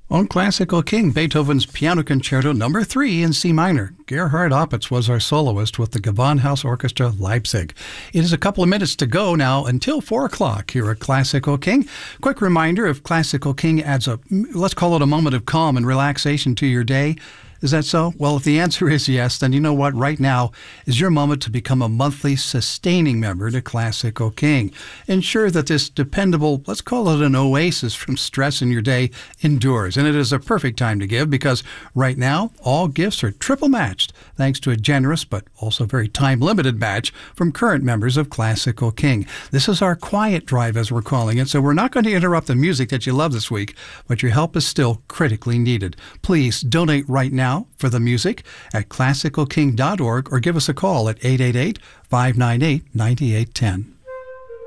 On Classical King, Beethoven's Piano Concerto No. 3 in C minor. Gerhard Opitz was our soloist with the Gewandhaus Orchestra Leipzig. It is a couple of minutes to go now until 4 o'clock here at Classical King. Quick reminder, if Classical King adds let's call it a moment of calm and relaxation to your day, is that so? Well, if the answer is yes, then you know what? Right now is your moment to become a monthly sustaining member to Classical King. Ensure that this dependable, let's call it an oasis from stress in your day, endures. And it is a perfect time to give because right now all gifts are triple matched thanks to a generous but also very time-limited match from current members of Classical King. This is our quiet drive, as we're calling it, so we're not going to interrupt the music that you love this week, but your help is still critically needed. Please donate right now for the music at classicalking.org or give us a call at 888-598-9810.